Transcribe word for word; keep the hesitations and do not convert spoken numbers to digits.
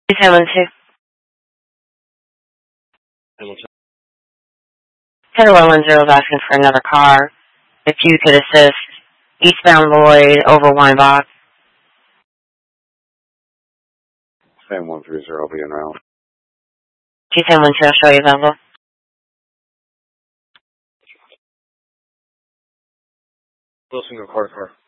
ten one two. ten one one zero is asking for another car. If you could assist eastbound Lloyd over Weinbach. ten one three zero will be en route. G ten one two, I'll show you available. Wilson, go car car.